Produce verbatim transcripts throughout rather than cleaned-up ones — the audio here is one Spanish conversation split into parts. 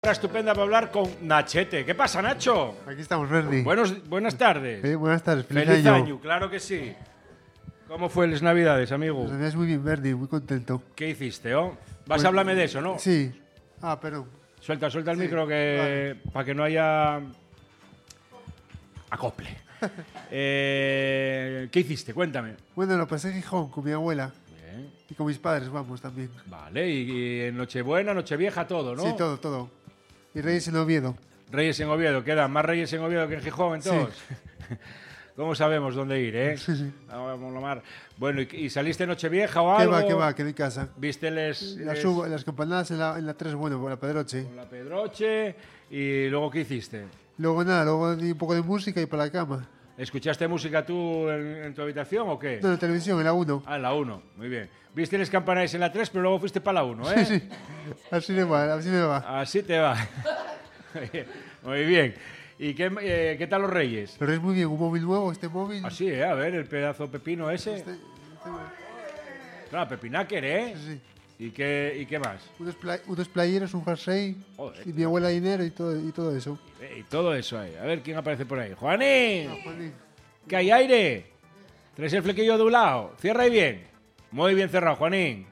Estupenda para hablar con Nachete. ¿Qué pasa, Nacho? Aquí estamos, Verdi. Buenos, buenas tardes. Eh, buenas tardes, feliz, Feliz año. año, claro que sí. ¿Cómo fue las Navidades, amigo? Las Navidades muy bien, Verdi, muy contento. ¿Qué hiciste, oh? Vas Pues, a hablarme de eso, ¿no? Sí. Ah, perdón. Suelta, suelta el Sí, micro que para que no haya acople. eh, ¿Qué hiciste? Cuéntame. Bueno, lo pasé en Gijón con mi abuela Bien. y con mis padres, vamos, también. Vale, y, y en Nochebuena, Nochevieja, todo, ¿no? Sí, todo, todo. Y Reyes en Oviedo. Reyes en Oviedo, quedan más Reyes en Oviedo que en Gijón, entonces. Sí. ¿Cómo sabemos dónde ir, eh? Sí, sí. Vamos a mar. Bueno, ¿y, y saliste Nochevieja o ¿Qué algo? va, qué va? Quedé en casa. ¿Viste les, Las, les- uva- las campanadas en la, en la tres, bueno, por la Pedroche. con la Pedroche? ¿Y luego qué hiciste? Luego nada, luego di un poco de música y para la cama. ¿Escuchaste música tú en, en tu habitación o qué? No, en la televisión, en la uno. Ah, en la uno, muy bien. Viste las campanadas en la tres, pero luego fuiste para la uno, ¿eh? Sí, sí. Así me va, así me va. Así te va. Muy bien. ¿Y qué, eh, qué tal los Reyes? Lo Reyes muy bien, un móvil nuevo, este móvil. Así, ¿eh? A ver, el pedazo pepino ese. Este, este- Claro, pepinaker, ¿eh? sí, sí. ¿Y qué, ¿Y qué más? Unos, play- unos playeros, un jersey, Joder. y mi abuela dinero y todo, y todo eso. Eh, Y todo eso ahí. A ver quién aparece por ahí. ¡Juanín! Juanín. ¿Que hay aire? ¿Traes el flequillo de un lado? Cierra ahí bien. Muy bien cerrado, Juanín.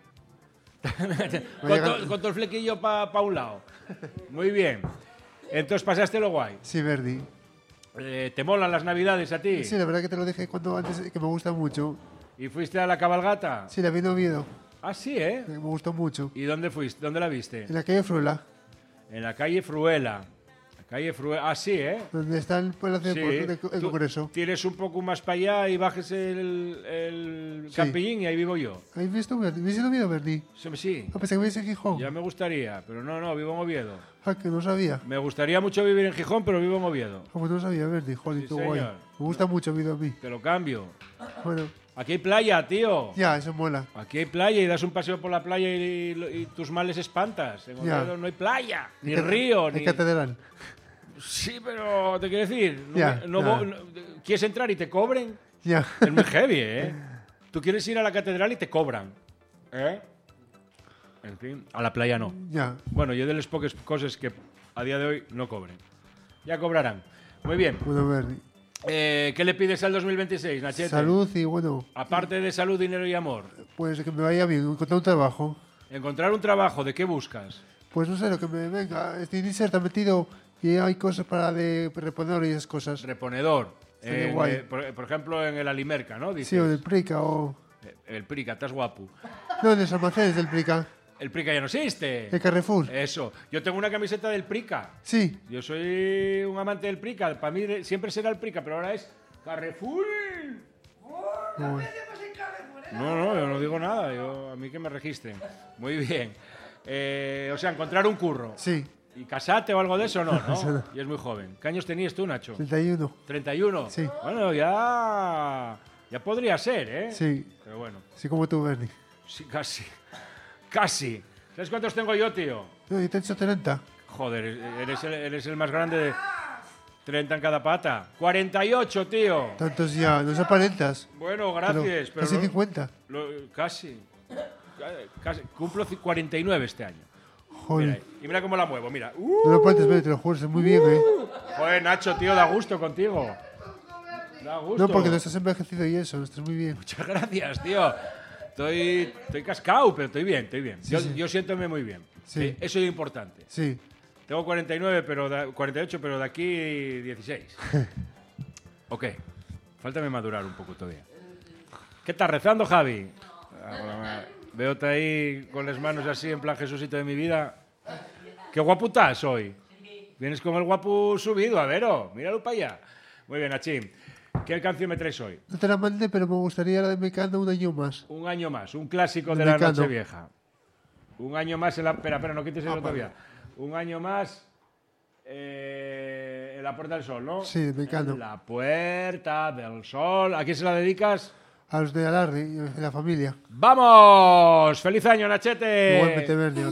con, to- con todo el flequillo para pa un lado. Muy bien. Entonces pasaste lo guay. Sí, Verdi. Eh, ¿Te molan las navidades a ti? Sí, la verdad que te lo dije cuando antes, que me gusta mucho. ¿Y fuiste a la cabalgata? Sí, la vi en Oviedo, Ah, sí, ¿eh? que me gustó mucho. ¿Y dónde fuiste? ¿Dónde la viste? En la calle Fruela, En la calle Fruela. La calle Fruela. Ah, sí, ¿eh? donde está el Palacio Sí. de Deportes, el Tú Congreso. tienes un poco más para allá y bajes el, el Sí. Campillín y ahí vivo yo. ¿Habéis visto, Verdi? ¿Habéis en Oviedo, Verdi? Sí, sí. Ah, pensé que habéis en Gijón. Ya me gustaría, pero no, no, vivo en Oviedo. Ah, que no sabía. Me gustaría mucho vivir en Gijón, pero vivo en Oviedo. Ah, pues no sabía, Verdi. Joder, Sí, qué guay. señor. Me gusta mucho Oviedo a mí. Te lo cambio. Bueno, Aquí hay playa, tío. ya, eso mola. Aquí hay playa y das un paseo por la playa y, y- y tus males espantas. En Ya. Oviedo no hay playa, ni Hay río, Hay ni... catedral. Sí, pero te quiero decir, no Ya, me- no ya. vo- no- ¿quieres entrar y te cobren? Ya. Es muy heavy, ¿eh? Tú quieres ir a la catedral y te cobran, ¿eh? En fin, a la playa no. Ya. Bueno, yo de las pocas cosas que a día de hoy no cobren. Ya cobrarán. Muy bien. Bueno, Verdi. Eh, ¿Qué le pides al dos mil veintiséis, Nachete? Salud y bueno, Aparte de salud, dinero y amor. pues que me vaya bien, encontrar un trabajo. Encontrar un trabajo, ¿de qué buscas? Pues no sé, lo que me venga. Este inicio está metido y hay cosas para de reponer y esas cosas. Reponedor. Estaría En, guay. eh, por, por ejemplo, en el Alimerca, ¿no? Dices. Sí, o del Prica o... Eh, El Prica, estás guapo. No, en los almacenes del Prica. El Prica ya no existe. El Carrefour. Eso. Yo tengo una camiseta del Prica. Sí. Yo soy un amante del Prica. Para mí de- siempre será el Prica, pero ahora es Carrefour. Uy. No, no, yo no digo nada. Yo, a mí que me registren. Muy bien. Eh, o sea, encontrar un curro. Sí. ¿Y casate o algo de eso? No, Eso ¿no? no. Y es muy joven. ¿Qué años tenías tú, Nacho? treinta y uno. ¿treinta y uno? Sí. Bueno, ya... Ya podría ser, ¿eh? Sí. Pero bueno, Sí, como tú, Bernie. sí, casi. Casi. ¿Sabes cuántos tengo yo, tío? No, yo te he hecho treinta. Joder, eres el, eres el más grande de... treinta en cada pata. cuarenta y ocho, tío. Tantos ya, no se aparentas. Bueno, gracias. Pero, casi lo- cincuenta. lo- casi. Casi. Cumplo ci- cuarenta y nueve este año. Mira, Joder. ahí. Y mira cómo la muevo, mira. Uh, No lo aparentes, Bernie, te lo juro, es muy bien, ¿eh? joder, Nacho, tío, da gusto contigo. Da gusto. No, porque no estás envejecido y eso, no estás muy bien. Muchas gracias, tío. Estoy, estoy cascado, pero estoy bien, estoy bien. Sí, yo, sí. yo siéntome muy bien. Sí. Sí, eso es importante. Sí. Tengo cuarenta y nueve, pero da- cuarenta y ocho, pero de aquí dieciséis. Ok. Fáltame madurar un poco todavía. ¿Qué estás rezando, Javi? Ah, Veote ahí con las manos así, en plan Jesucito de mi vida. Qué guapo estás hoy. Vienes con el guapo subido, a vero. Míralo para allá. Muy bien, Achín. ¿Qué canción me traes hoy? No te la mandé, pero me gustaría la de Mecano un año más. Un año más, un clásico de De la Mecano. noche vieja. Un año más en la... Espera, espera, no quites el Ah, otro vale. día. Un año más eh, en la Puerta del Sol, ¿no? Sí, de Mecano. En la Puerta del Sol. ¿A quién se la dedicas? A los de Alarde y a la familia. ¡Vamos! ¡Feliz año, Nachete! Igualmente, Bernie.